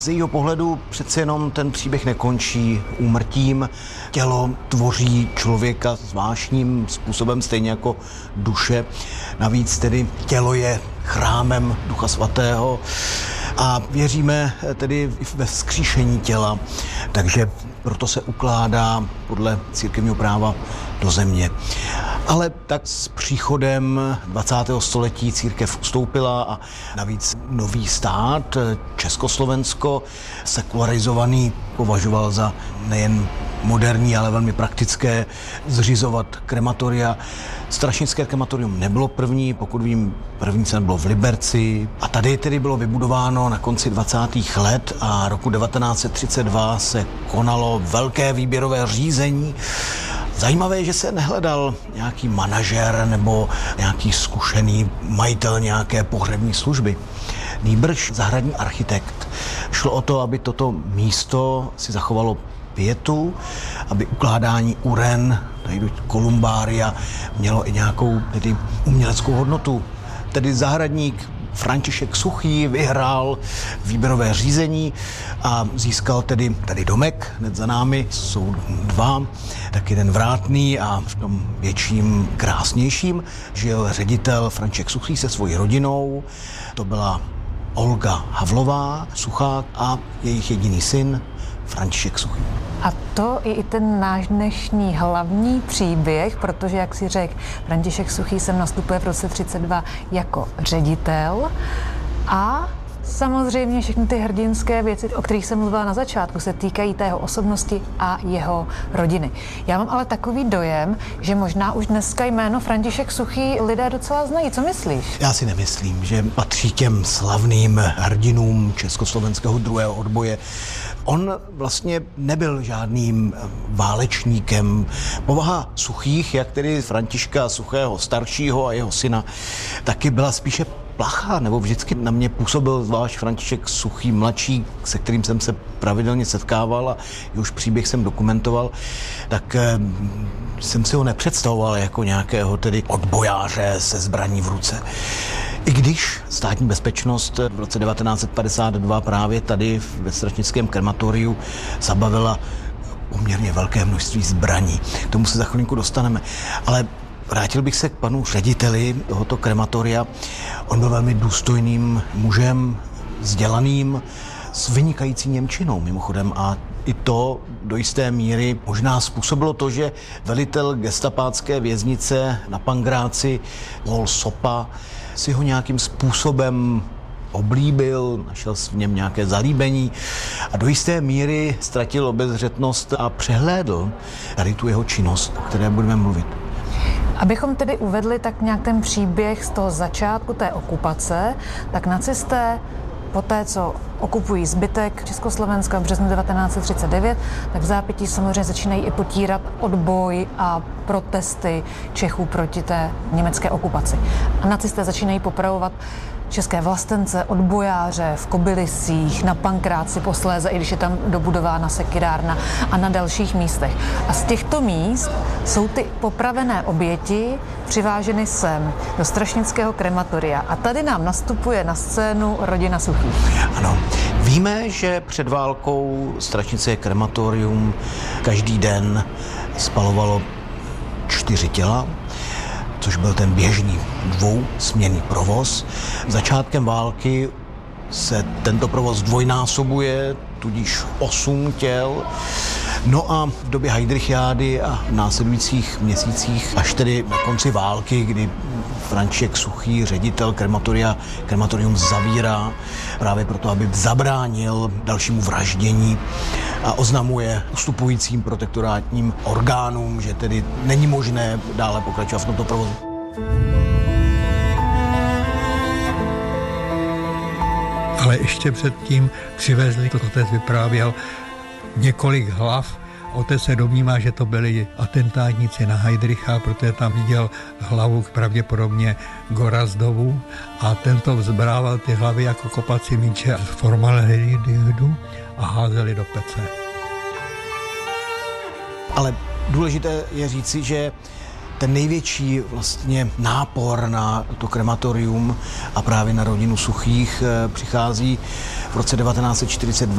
Z jejího pohledu přece jenom ten příběh nekončí úmrtím. Tělo tvoří člověka zvláštním způsobem, stejně jako duše. Navíc tedy tělo je chrámem Ducha Svatého a věříme tedy ve vzkříšení těla. Takže proto se ukládá podle církevního práva do země. Ale tak s příchodem 20. století církev ustoupila a navíc nový stát, Československo, sekularizovaný, považoval za nejen moderní, ale velmi praktické zřizovat krematoria. Strašnické krematorium nebylo první, pokud vím, první se bylo v Liberci. A tady tedy bylo vybudováno na konci 20. let a roku 1932 se konalo velké výběrové řízení. Zajímavé je, že se nehledal nějaký manažer nebo nějaký zkušený majitel nějaké pohřební služby. Nýbrž zahradní architekt. Šlo o to, aby toto místo si zachovalo pietu, aby ukládání uren tady do kolumbária mělo i nějakou tedy uměleckou hodnotu. Tedy zahradník František Suchý vyhrál výběrové řízení a získal tedy tady domek, hned za námi jsou dva, tak jeden vrátný a v tom větším, krásnějším žil ředitel František Suchý se svojí rodinou, to byla Olga Havlová Suchá a jejich jediný syn František Suchý. A to je i ten náš dnešní hlavní příběh, protože, jak si řekl, František Suchý sem nastupuje v roce 32 jako ředitel a samozřejmě všechny ty hrdinské věci, o kterých jsem mluvila na začátku, se týkají té jeho osobnosti a jeho rodiny. Já mám ale takový dojem, že možná už dneska jméno František Suchý lidé docela znají. Co myslíš? Já si nemyslím, že patří těm slavným hrdinům československého druhého odboje. On vlastně nebyl žádným válečníkem. Povaha Suchých, jak tedy Františka Suchého staršího a jeho syna, taky byla spíše plachá, nebo vždycky na mě působil zvlášť František Suchý mladší, se kterým jsem se pravidelně setkával a už příběh jsem dokumentoval, tak jsem si ho nepředstavoval jako nějakého tedy odbojáře se zbraní v ruce. I když státní bezpečnost v roce 1952 právě tady ve strašnickém krematoriu zabavila poměrně velké množství zbraní. K tomu se za chvilinku dostaneme. Ale vrátil bych se k panu řediteli tohoto krematoria. On byl velmi důstojným mužem, vzdělaným, s vynikající němčinou mimochodem a i to do jisté míry možná způsobilo to, že velitel gestapácké věznice na Pangráci Paul Sopa si ho nějakým způsobem oblíbil, našel v něm nějaké zalíbení a do jisté míry ztratil obezřetnost a přehlédl tady tu jeho činnost, o které budeme mluvit. Abychom tedy uvedli tak nějak ten příběh z toho začátku té okupace, tak nacisté poté, co okupují zbytek Československa v březnu 1939, tak v zápětí samozřejmě začínají i potírat odboj a protesty Čechů proti té německé okupaci. A nacisté začínají popravovat české vlastence, odbojáře v Kobylisích, na Pankráci posléze, i když je tam dobudována sekirárna a na dalších místech. A z těchto míst jsou ty popravené oběti přiváženy sem do strašnického krematoria. A tady nám nastupuje na scénu rodina Suchých. Ano, víme, že před válkou strašnické krematorium každý den spalovalo 4 těla, což byl ten běžný dvousměnný provoz. Začátkem války se tento provoz dvojnásobuje, tudíž 8 těl. No a v době Heydrichiády a v následujících měsících, až tedy na konci války, kdy František Suchý, ředitel krematorium zavírá právě proto, aby zabránil dalšímu vraždění a oznamuje ustupujícím protektorátním orgánům, že tedy není možné dále pokračovat v tomto provozu. Ale ještě předtím přivezli, to otec vyprávěl, několik hlav. Otec se domnívá, že to byli atentátníci na Heydricha, protože tam viděl hlavu pravděpodobně Gorazdovu a tento vzbrával ty hlavy jako kopací míče formaldehydu a házeli do pece. Ale důležité je říci, že ten největší vlastně nápor na to krematorium a právě na rodinu Suchých přichází v roce 1942